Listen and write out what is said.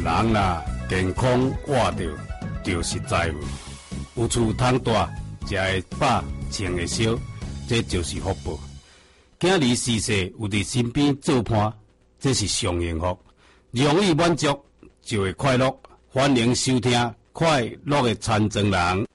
人啦健康活着就是财富，有厝通住，食会饱，穿会烧，这就是福报。囝儿逝世有伫身边做伴，这是上幸福。容易满足就会快乐。欢迎收听《快乐的残障人》。